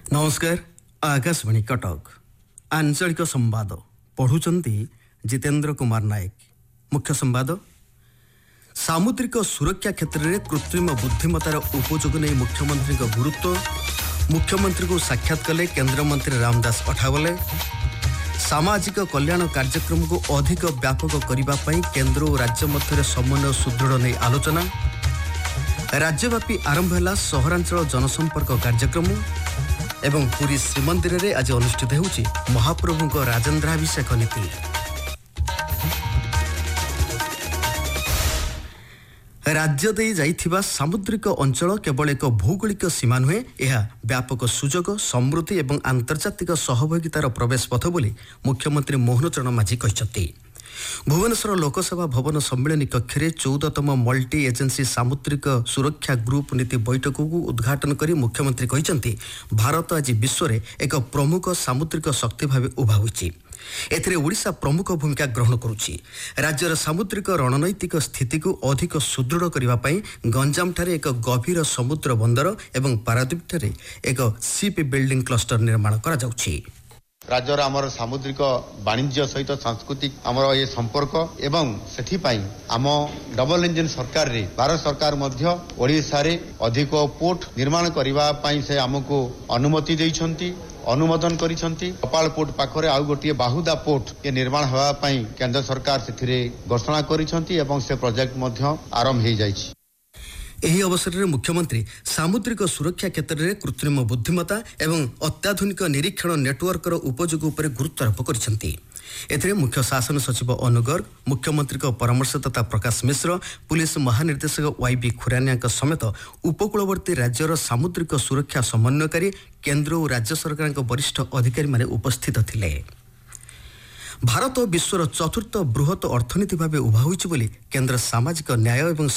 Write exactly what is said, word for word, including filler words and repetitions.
नमस्कार आकाशवाणी कटक आंचलिक संवाद पढ़ुचंती जितेंद्र कुमार नायक। मुख्य संवाद सामुद्रिक सुरक्षा क्षेत्र में कृत्रिम बुद्धिमतार उपयोग नहीं मुख्यमंत्री गुरुत्व। मुख्यमंत्री को साक्षात कले केंद्रमंत्री रामदास अठावले। सामाजिक कल्याण कार्यक्रम को अधिक व्यापक करने केंद्र और राज्य मध्य समन्वय सुदृढ़ नहीं आलोचना। राज्यव्यापी आरंभ है सहरांचल जनसंपर्क कार्यक्रम एवं पुरी श्रीमंदिर रे आज अनुष्ठित होउची महाप्रभु को राजेन्द्राभिषेक नीति। राज्य दे जाइथिबा सामुद्रिक अंचल केवल एक भौगोलिक सीमा नुहे, यह व्यापक सुजोग समृद्धि एवं आंतर्जातिक सहभागितार प्रवेश पथ बोली मुख्यमंत्री मोहन चरण माझी कहिसथि। भुवनेश्वर लोकसभा भवन सम्मेलन कक्ष में चौदहतम मल्टी एजेंसी सामुद्रिक सुरक्षा ग्रुप नीति बैठक को उद्घाटन कर मुख्यमंत्री कहते भारत आज विश्व में एक प्रमुख सामुद्रिक शक्ति भाव उभा होइछि। एथिरे ओडिशा प्रमुख भूमिका ग्रहण करुछि। राज्यर सामुद्रिक रणनैतिक स्थिति को अधिक सुदृढ़ करने गंजाम ठारे एक गभीर समुद्र बंदर एवं पारादीप ठारे एक शिप बिल्डिंग क्लस्टर निर्माण करा जाउछि। राज्यर आमर सामुद्रिक वाणिज्य सहित सांस्कृतिक आमर ये संपर्क एवं सेठिपाई आम डबल इंजन सरकार रे भारत सरकार मध्य ओडिशा रे अधिक पोर्ट निर्माण करबा पई से हमको अनुमति दैछंती अनुमोदन करिसंती। कपाल पोर्ट पाखरे आउ गोटिए बाहुदा पोर्ट के निर्माण होवा पई केंद्र सरकार सेथिरे घोषणा करिसंती एवं से प्रोजेक्ट मध्य आरंभ हो जाइछि। एही अवसर में मुख्यमंत्री सामुद्रिक सुरक्षा क्षेत्र में कृत्रिम बुद्धिमता एवं अत्याधुनिक निरीक्षण नेटवर्कर उपयोग उपर गुरुत्वारोप करिसेंती। एथिरे मुख्य शासन सचिव अनुगर, मुख्यमंत्री परामर्शदाता प्रकाश मिश्र, पुलिस महानिर्देशक वाईबी खुरानिया समेत उपकूलवर्ती राज्यर सामुद्रिक सुरक्षा समन्वयकारी केंद्र और राज्य सरकार वरिष्ठ अधिकारी माने उपस्थित थिले। भारत विश्वर चतुर्थ बृहत अर्थनीति भाव उभा होइछि बोली केंद्र सामाजिक न्याय एवं